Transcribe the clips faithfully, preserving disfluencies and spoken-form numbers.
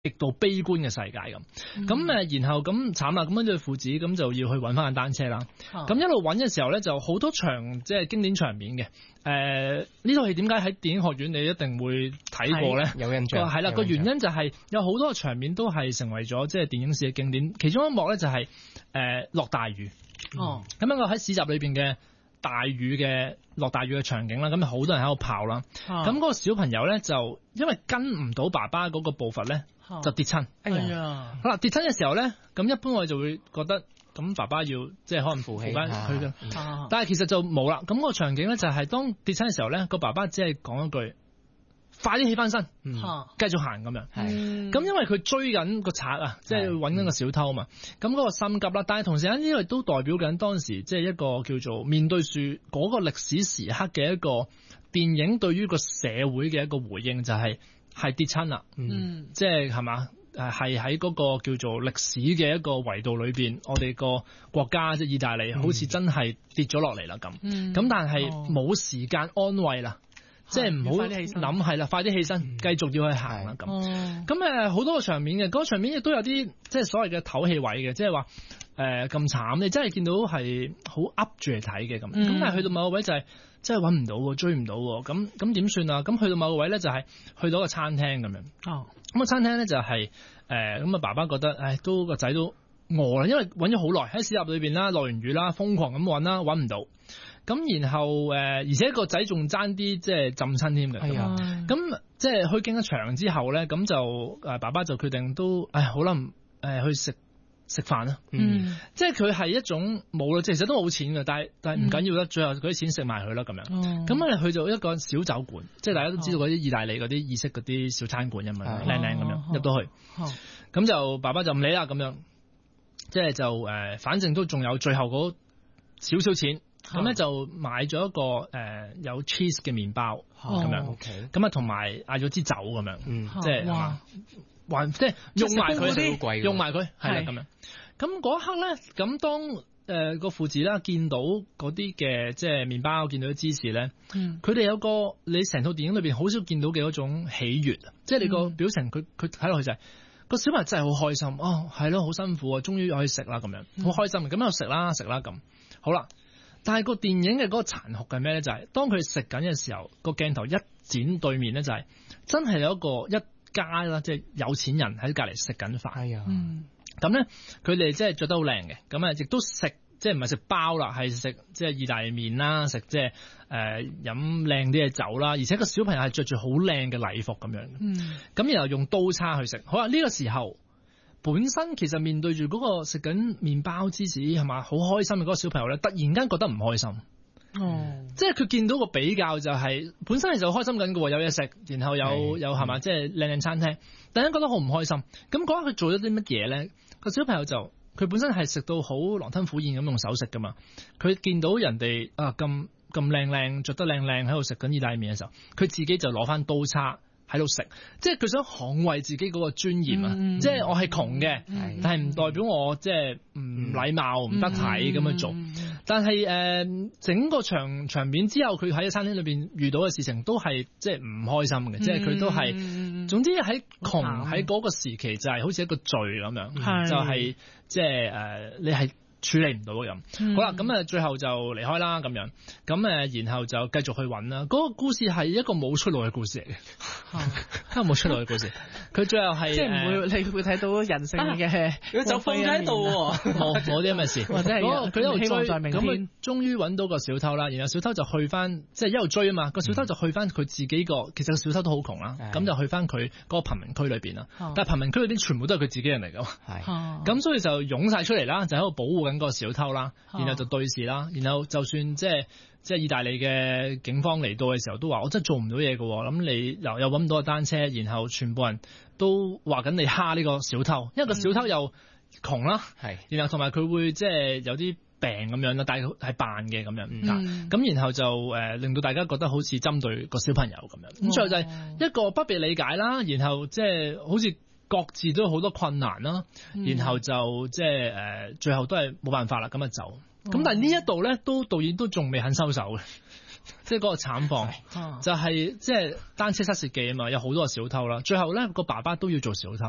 極度悲觀嘅世界咁。咁誒、嗯，然後咁慘啦，咁跟住父子咁就要去揾翻架單車啦。咁、嗯、一路揾嘅時候咧，就好多場即係經典場面嘅。誒，呢套戲點解喺電影學院你一定會睇過咧？ 有印象係啦，個原因就係有好多個場面都係成為咗即係電影史嘅經典。其中一幕咧就係誒落大雨。哦，咁樣個喺市集裏邊嘅大雨嘅落大雨嘅場景啦，咁好多人喺度跑啦。咁、啊、嗰個小朋友咧就因為跟唔到爸爸嗰個步伐咧，就跌親。哎呀！好啦，跌親嘅時候咧，咁一般我哋就會覺得咁爸爸要即係可能扶起翻佢嘅，但係其實就冇啦。咁、嗰個場景咧就係當跌親嘅時候咧，個爸爸只係講一句：快啲起翻身，嗯、繼續行咁樣。咁、嗯、因為佢追緊個賊啊，即係揾緊個小偷啊嘛。咁嗰個心急啦，但係同時間呢個都代表緊當時即係一個叫做面對住嗰個歷史時刻嘅一個電影對於個社會嘅一個回應，就係、是、係跌親啦。嗯，即係係嘛？誒係喺嗰個叫做歷史嘅一個維度裏邊，我哋個國家即係意大利，好似真係跌咗落嚟啦咁。咁、嗯、但係冇時間安慰啦。即係唔好諗係啦，快啲起身，繼續要去行啦咁。咁誒好多個場面嘅，嗰、嗰個場面亦都有啲即係所謂嘅唞氣位嘅，即係話誒咁慘，你真係見到係好噏住嚟睇嘅咁。咁、嗯、但係去到某個位就係、是、真係揾唔到，追唔到，咁咁點算啊？咁去到某個位咧就係去到個餐廳咁樣。哦，咁個餐廳咧就係誒咁啊，爸爸覺得誒都個仔都餓啦，因為揾咗好耐喺市集裏邊啦，落完雨啦，瘋狂咁揾啦，揾唔到。咁然後誒、呃，而且個仔仲爭啲即係浸親添嘅。係啊，咁即係去經一場之後咧，咁就誒爸爸就決定都誒好啦，誒、呃、去食食飯啦。嗯，即係佢係一種冇啦，其實都冇錢嘅，但係但係唔緊要啦，最後嗰啲錢食埋佢啦咁樣。咁啊去到一個小酒館，即係大家都知道嗰啲意大利嗰啲意式嗰啲小餐館咁樣，靚靚咁樣入到去。咁就爸爸就唔理啦咁樣，即係就誒、呃，反正都仲有最後嗰少少錢。咁咧就買咗一個誒、呃、有 cheese 嘅麵包咁、哦、樣，咁啊同埋嗌咗支酒咁樣，嗯、即係哇，即係用埋佢，用埋佢係啦咁樣。咁嗰一刻咧，咁當誒個、呃、父子啦見到嗰啲嘅即係麵包，見到啲芝士咧，佢、嗯、哋有個你成套電影裏邊好少見到嘅嗰種喜悅，即係你個表情，佢佢睇落去就係、是、個小朋友真係好開心，哦係咯，好辛苦啊，終於可以食啦咁樣，好開心，咁喺度食啦食啦咁，好啦。但係個電影嘅嗰個殘酷係咩咧？就係、是、當佢食緊嘅時候，個鏡頭一剪對面咧，就係、是、真係有一個一家啦，即係有錢人喺隔籬食緊飯。係啊，咁咧佢哋即係着得好靚嘅，咁啊亦都食即係唔係食包啦，係食即係意大利麵啦，食即係誒飲靚啲嘅酒啦，而且個小朋友係着住好靚嘅禮服咁樣。嗯，咁然後用刀叉去食。好啦，呢、這個時候。本身其實面對住嗰個食緊麵包芝士係嘛好開心嘅嗰個小朋友咧，突然間覺得唔開心。哦，即係佢見到個比較就係、是、本身係就開心緊嘅，有嘢食，然後有有係嘛，即係靚靚餐廳，突然間覺得好唔開心。咁嗰刻佢做咗啲乜嘢咧？個小朋友就佢本身係食到好狼吞虎咽咁用手食噶嘛。佢見到人哋啊咁咁靚靚着得靚靚喺度食緊意大利麵嘅時候，佢自己就攞翻刀叉。喺度食，即係佢想捍衛自己嗰個尊嚴啊！嗯、即係我係窮嘅，嗯、但係唔代表我即係唔禮貌、唔、嗯、得體咁樣做。嗯、但係誒、呃，整個場場面之後，佢喺餐廳裏邊遇到嘅事情都係即係唔開心嘅，嗯、即係佢都係。嗯、總之喺窮喺嗰個時期就係好似一個罪咁樣，嗯、就係即係誒，你係。處理唔到咁，嗯、好啦，咁啊最後就離開啦咁樣，咁誒然後就繼續去揾啦。嗰、那個故事係一個冇出路嘅故事嚟嘅，都冇出路嘅故事。佢最後係即係唔會，呃、你會睇到人性嘅，佢就放喺度，冇冇啲咁嘅事。或者係佢一路追，咁佢終於揾到個小偷啦。然後小偷就去翻，即係一路追啊嘛。個小偷就去翻佢自己個，其實個小偷都好窮啦。咁、嗯、就去翻佢嗰個貧民區裏邊啦。嗯、但係貧民區裏邊全部都係佢自己人嚟㗎嘛。係，咁所以就湧晒出嚟啦，就喺度保護緊個小偷啦，然後就對視啦，然後就算即係即係意大利嘅警方嚟到嘅時候，都話我真係做唔到嘢嘅，咁你又又搵唔到個單車，然後全部人都話緊你蝦呢個小偷，因為個小偷又窮啦，係、嗯，然後同埋佢會即係有啲病咁樣啦，但係係扮嘅咁樣，咁、嗯、然後就誒、呃、令到大家覺得好似針對個小朋友咁樣，咁最後就係一個不被理解啦，然後即係好似。各自都有好多困難啦，嗯、然後就即係誒，最後都係冇辦法啦，咁啊走。咁、哦、但係呢一度咧，都導演都仲未肯收手嘅，即係嗰個慘況，啊、就係即係單車失竊記啊嘛，有好多個小偷啦，最後咧個爸爸都要做小偷。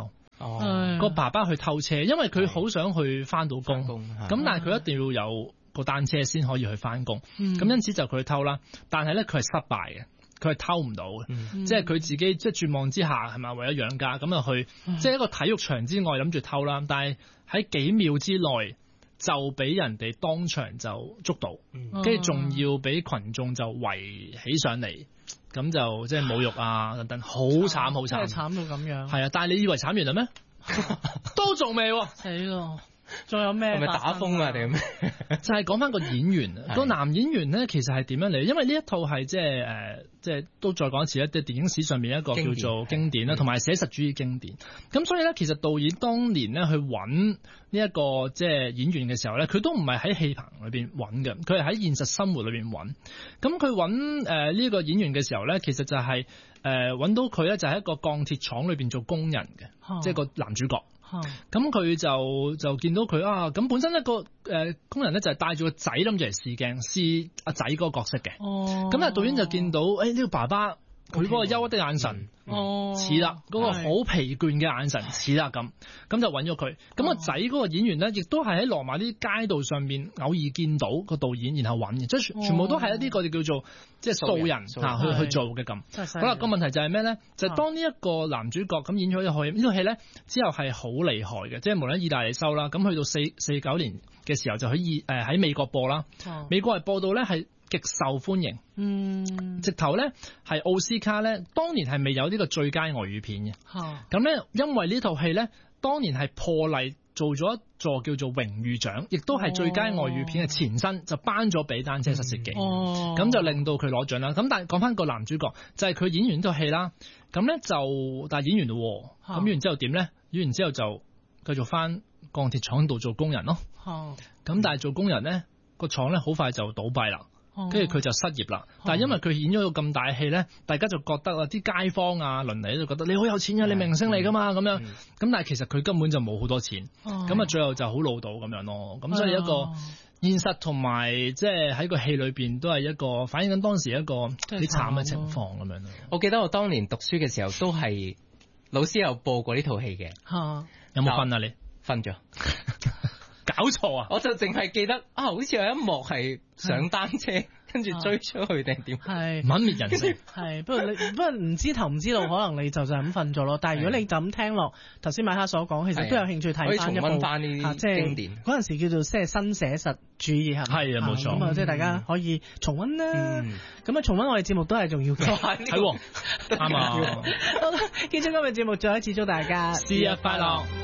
哦， 個爸爸去偷車，因為佢好想去翻到工，咁但係佢一定要有個單車先可以去翻工，咁、嗯、因此就佢去偷啦。但係咧佢係失敗嘅，佢係偷唔到嘅，嗯、即係佢自己即係絕望之下係咪為咗養家咁啊去，嗯、即係一個體育場之外諗住偷啦，但係喺幾秒之內就俾人哋當場就捉到，跟住仲要俾群眾就圍起上嚟。咁就即係侮辱啊等等，好慘好慘， 真係慘到咁樣。 係啊，但係你以為慘完啦咩？都仲未喎， 死咯！仲有咩？ 係咪打風啊定咩？ 就係講翻個演員啊，個男演員咧，其實係點樣嚟？因為呢一套係即係誒，即係都再講一次咧，即係電影史上面一個叫做經典啦，同埋寫實主義經典。咁所以咧，其實導演當年咧去揾呢一個即係演員嘅時候咧，佢都唔係喺戲棚裏邊揾嘅，佢係喺現實生活裏邊揾。咁佢揾誒呢個演員嘅時候咧，其實就係誒揾到佢咧，就喺一個鋼鐵廠裏邊做工人嘅，即係個男主角。咁佢就就見到佢啊，咁本身一個誒、呃、工人咧就係帶住個仔諗住嚟試鏡試阿仔嗰個角色嘅。哦，咁啊導演就見到誒呢、哎這個爸爸佢嗰個憂鬱的眼神，哦似啦，嗰、那個好疲倦嘅眼神似啦咁，咁就揾咗佢。咁個仔嗰個演員咧，亦都係喺羅馬啲街道上面偶爾見到個導演，然後揾嘅，即係全部都係一啲我哋叫做即係素人嚇去去做嘅咁。好啦，個問題就係咩咧？就係、是、當呢一個男主角咁演咗一戲，呢套戲咧之後係好厲害嘅，即係無論意大利收啦，咁去到四四九年嘅時候就喺意誒喺美國播啦，哦、美國係播到咧係極受歡迎，嗯，直頭咧係奧斯卡咧，當年係未有呢個最佳外語片嘅，咁咧、哦、因為呢套戲咧，當年係破例做咗一座叫做榮譽獎，亦都係最佳外語片嘅前身，哦、就頒咗俾單車失竊記，咁、哦、就令到佢攞獎啦。咁但係講翻個男主角，就係、是、佢演完呢套戲啦，咁咧就但係演完咯，咁、哦、演完之後點咧？演完之後就繼續翻鋼鐵廠度做工人咯，咁、哦、但係做工人咧個廠咧好快就倒閉啦。跟住佢就失業啦，但係因為佢演咗個咁大戲咧，大家就覺得啊，啲街坊啊、鄰里都覺得你好有錢啊，你明星嚟噶嘛咁樣，咁但係其實佢根本就冇好多錢，咁啊最後就好老到咁樣咯。咁所以一個現實同埋即係喺個戲裏邊都係一個反映緊當時一個幾慘嘅情況咁樣咯。 我記得我當年讀書嘅時候都係老師有播過呢套戲嘅， 有冇瞓啊你？ 瞓咗。 搞錯啊！ 我就淨係記得啊，好似有一幕係上單車，跟住追出去定點？ 係泯滅人性。 係不過你不過唔知頭唔知道，可能你就就咁瞓咗咯。但係如果你就咁聽落，頭先馬克所講，其實都有興趣睇翻一部啊，即係經典嗰陣時叫做即係新寫實主義係咪？ 係啊，冇錯。 咁啊，即係大家可以重溫啦。咁啊，重溫我哋節目都係重要嘅。 係喎，啱啊。 好啦，結束今日節目，再一次祝大家生日快樂。